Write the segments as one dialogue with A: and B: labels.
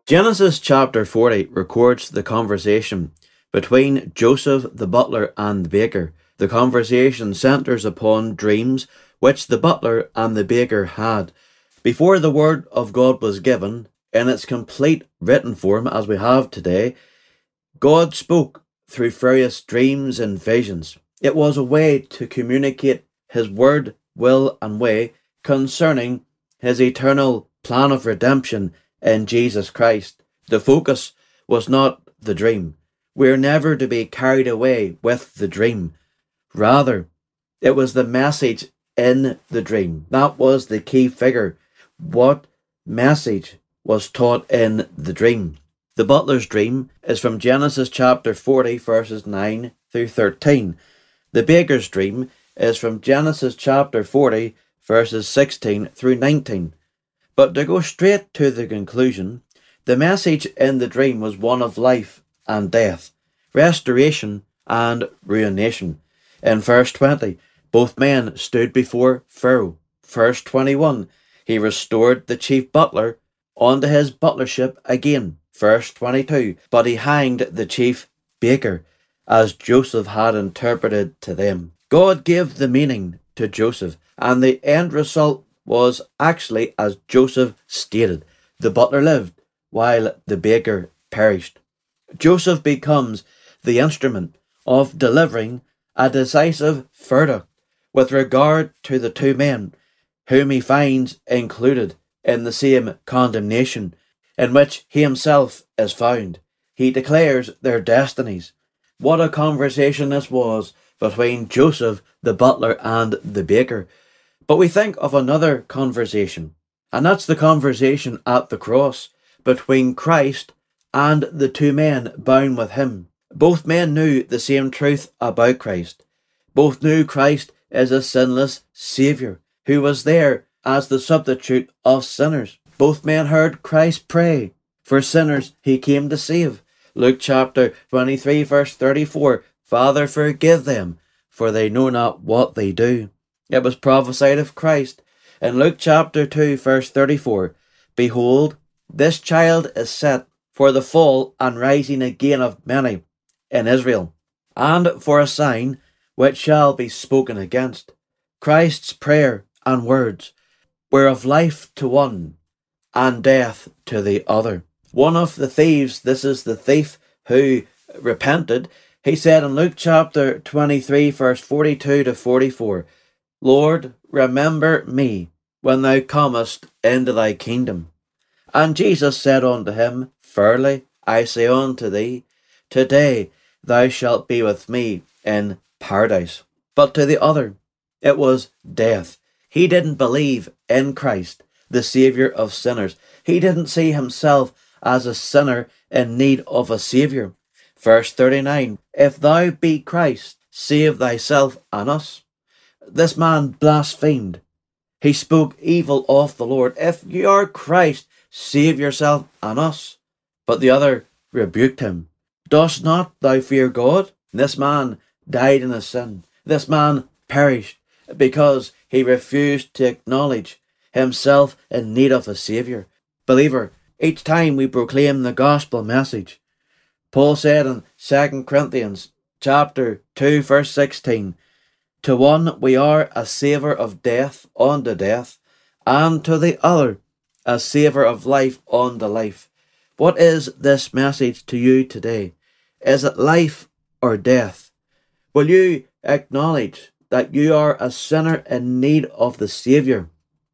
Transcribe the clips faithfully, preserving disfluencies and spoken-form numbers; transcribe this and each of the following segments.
A: Genesis chapter forty records the conversation between Joseph the butler and the baker. The conversation centres upon dreams which the butler and the baker had. Before the word of God was given, in its complete written form as we have today, God spoke through various dreams and visions. It was a way to communicate His word, will and way concerning His eternal plan of redemption in Jesus Christ. The focus was not the dream. We are never to be carried away with the dream. Rather, it was the message in the dream. That was the key figure. What message was taught in the dream? The butler's dream is from Genesis chapter forty verses nine through thirteen. The baker's dream is from Genesis chapter forty verses sixteen through nineteen. But to go straight to the conclusion, the message in the dream was one of life and death, restoration and ruination. In verse twenty, both men stood before Pharaoh. Verse twenty-one, he restored the chief butler onto his butlership again. Verse twenty-two, but he hanged the chief baker, as Joseph had interpreted to them. God gave the meaning to Joseph, and the end result was actually as Joseph stated. The butler lived, while the baker perished. Joseph becomes the instrument of delivering a decisive verdict with regard to the two men, whom he finds included in the same condemnation in which he himself is found. He declares their destinies. What a conversation this was between Joseph, the butler, and the baker. But we think of another conversation, and that's the conversation at the cross between Christ and the two men bound with him. Both men knew the same truth about Christ. Both knew Christ is a sinless Saviour who was there as the substitute of sinners. Both men heard Christ pray for sinners he came to save. Luke chapter twenty-three verse thirty-four, Father, forgive them, for they know not what they do. It was prophesied of Christ in Luke chapter two verse thirty-four, Behold, this child is set for the fall and rising again of many in Israel, and for a sign which shall be spoken against. Christ's prayer and words were of life to one and death to the other. One of the thieves, this is the thief who repented, he said in Luke chapter twenty-three verse forty-two to forty-four, Lord, remember me when thou comest into thy kingdom. And Jesus said unto him, Verily I say unto thee, today thou shalt be with me in paradise. But to the other, it was death. He didn't believe in Christ, the Saviour of sinners. He didn't see himself as a sinner in need of a Saviour. Verse thirty-nine, If thou be Christ, save thyself and us. This man blasphemed. He spoke evil of the Lord. If you are Christ, save yourself and us. But the other rebuked him. Dost not thou fear God? This man died in his sin. This man perished because he refused to acknowledge himself in need of a Saviour. Believer, each time we proclaim the gospel message, Paul said in Second Corinthians chapter two verse sixteen, To one we are a savour of death unto death, and to the other a savour of life unto life. What is this message to you today? Is it life or death? Will you acknowledge that you are a sinner in need of the Saviour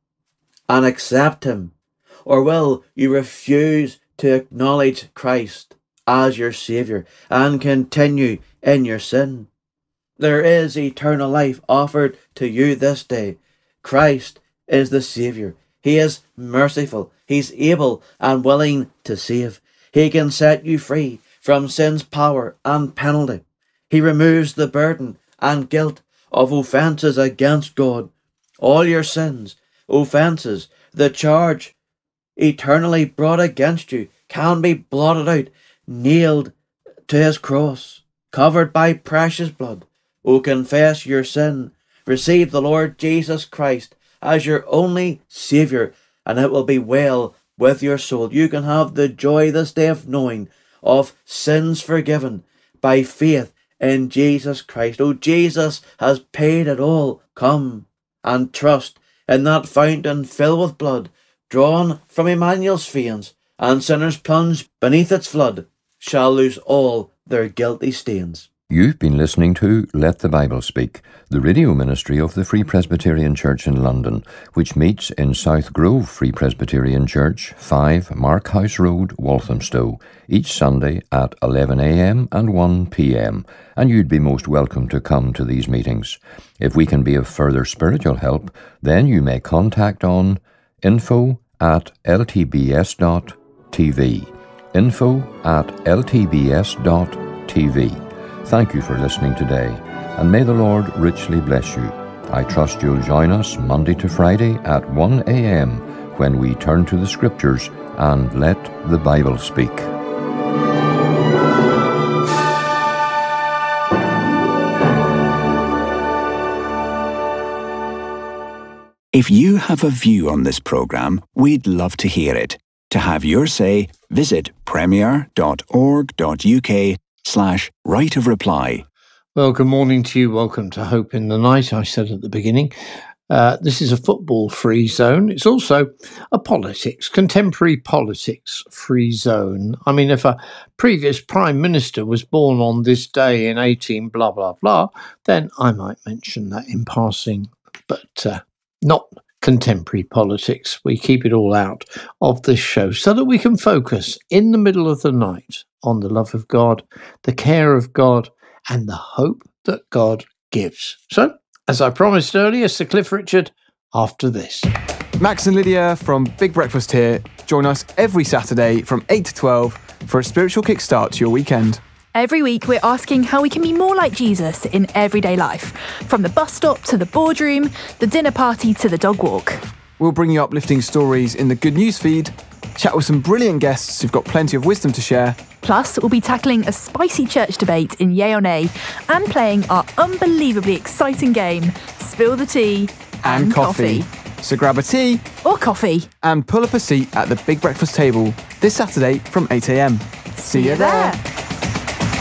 A: and accept Him? Or will you refuse to acknowledge Christ as your Saviour and continue in your sin? There is eternal life offered to you this day. Christ is the Saviour. He is merciful. He's able and willing to save. He can set you free from sin's power and penalty. He removes the burden and guilt of offences against God. All your sins, offences, the charge eternally brought against you can be blotted out, nailed to His cross, covered by precious blood. O confess your sin, receive the Lord Jesus Christ as your only Saviour, and it will be well with your soul. You can have the joy this day of knowing of sins forgiven by faith in Jesus Christ. Oh, Jesus has paid it all. Come and trust in that fountain filled with blood, drawn from Emmanuel's veins, and sinners plunged beneath its flood shall lose all their guilty stains.
B: You've been listening to Let the Bible Speak, the radio ministry of the Free Presbyterian Church in London, which meets in South Grove Free Presbyterian Church, five Mark House Road, Walthamstow, each Sunday at eleven a m and one p m, and you'd be most welcome to come to these meetings. If we can be of further spiritual help, then you may contact on info at l t b s dot t v. info at l t b s dot t v. Thank you for listening today, and may the Lord richly bless you. I trust you'll join us Monday to Friday at one a m when we turn to the Scriptures and let the Bible speak.
C: If you have a view on this programme, we'd love to hear it. To have your say, visit premier dot org dot u k slash right of reply.
D: Well, good morning to you. Welcome to Hope in the Night. I said at the beginning, uh, this is a football-free zone. It's also a politics, contemporary politics-free zone. I mean, if a previous Prime Minister was born on this day in eighteen blah, blah, blah, then I might mention that in passing, but uh, not contemporary politics. We keep it all out of this show so that we can focus in the middle of the night on the love of God, the care of God, and the hope that God gives. So, as I promised earlier, Sir Cliff Richard, after this.
E: Max and Lydia from Big Breakfast here. Join us every Saturday from eight to twelve for a spiritual kickstart to your weekend.
F: Every week, we're asking how we can be more like Jesus in everyday life, from the bus stop to the boardroom, the dinner party to the dog walk.
E: We'll bring you uplifting stories in the Good News feed, chat with some brilliant guests who've got plenty of wisdom to share.
F: Plus, we'll be tackling a spicy church debate in Yay or Nay and playing our unbelievably exciting game, Spill the Tea and, and coffee. coffee.
E: So grab a tea
F: or coffee
E: and pull up a seat at the Big Breakfast table this Saturday from eight a m. See, See you there. there.